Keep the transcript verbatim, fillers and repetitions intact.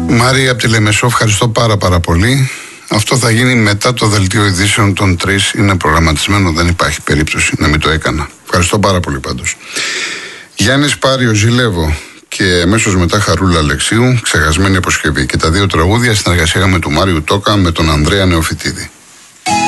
Μάρια από τη Λεμεσό, ευχαριστώ πάρα πάρα πολύ. Αυτό θα γίνει μετά το δελτίο ειδήσεων των τρεις. Είναι προγραμματισμένο, δεν υπάρχει περίπτωση να μην το έκανα. Ευχαριστώ πάρα πολύ πάντως. Γιάννης Πάριο, Ζηλεύω και αμέσως μετά Χαρούλα Αλεξίου, Ξεχασμένη αποσκευή. Και τα δύο τραγούδια στην εργασία με του Μάριου Τόκα με τον Ανδρέα Νεοφυτίδη.